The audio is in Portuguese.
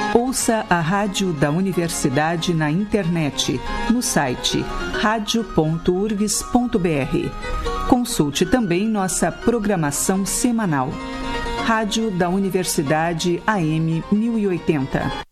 Ouça a Rádio da Universidade na internet, no site radio.urgs.br. Consulte também nossa programação semanal. Rádio da Universidade AM 1080.